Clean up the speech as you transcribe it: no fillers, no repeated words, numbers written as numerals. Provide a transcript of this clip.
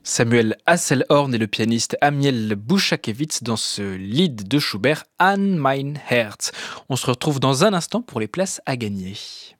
Samuel Hasselhorn et le pianiste Amiel Bouchakevitz dans ce Lied de Schubert, An mein Herz. On se retrouve dans un instant pour les places à gagner.